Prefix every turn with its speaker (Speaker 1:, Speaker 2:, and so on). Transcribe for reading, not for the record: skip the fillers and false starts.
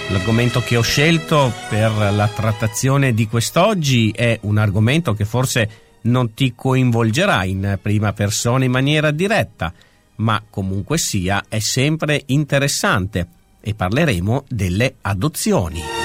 Speaker 1: L'argomento che ho scelto per la trattazione di quest'oggi è un argomento che forse non ti coinvolgerà in prima persona in maniera diretta, ma comunque sia è sempre interessante, e parleremo delle adozioni.